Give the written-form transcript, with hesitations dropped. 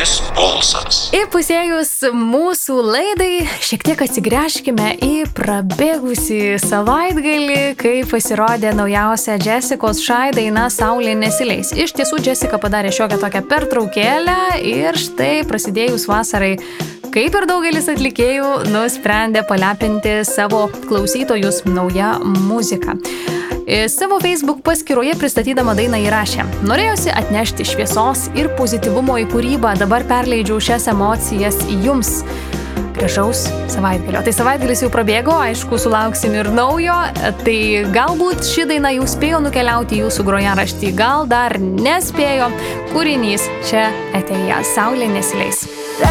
Saulės balsas. Įpusėjus mūsų laidai, šiek tiek atsigręžkime į prabėgusį savaitgalį, kai pasirodė naujausia Jessicos Shy daina Saulė nesileis. Iš tiesų, Jessica padarė šiokią tokią pertraukėlę ir štai prasidėjus vasarai, kaip ir daugelis atlikėjų, nusprendė palepinti savo klausytojus naują muziką. Savo Facebook paskyroje pristatydama dainą įrašė: norėjosi atnešti šviesos ir pozityvumo į kūrybą, dabar perleidžiau šias emocijas jums. Gražaus savaitgalio. Tai savaitgalis jau prabėgo, aišku, sulauksim ir naujo, tai galbūt ši daina jau spėjo nukeliauti į jūsų grojaraštį, gal dar nespėjo. Kūrinys čia eteryje Saulė nesileis.